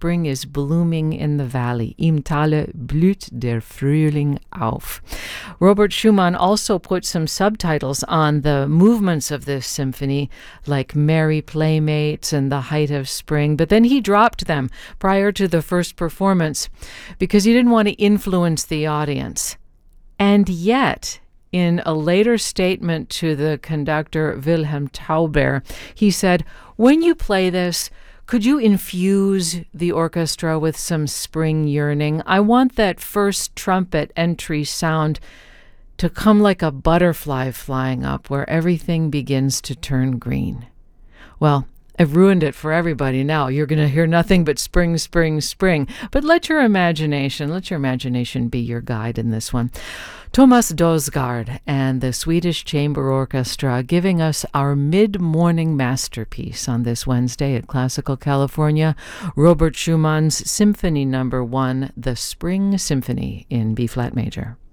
spring is blooming in the valley. Im Tale blüht der Frühling auf. Robert Schumann also put some subtitles on the movements of this symphony, like Merry Playmates and The Height of Spring, but then he dropped them prior to the first performance because he didn't want to influence the audience. And yet, in a later statement to the conductor Wilhelm Tauber, he said, "When you play this, could you infuse the orchestra with some spring yearning? I want that first trumpet entry sound to come like a butterfly flying up where everything begins to turn green." Well, I've ruined it for everybody now. You're going to hear nothing but spring, spring, spring. But let your imagination be your guide in this one. Thomas Dausgaard and the Swedish Chamber Orchestra giving us our mid-morning masterpiece on this Wednesday at Classical California, Robert Schumann's Symphony No. 1, the Spring Symphony in B-flat major.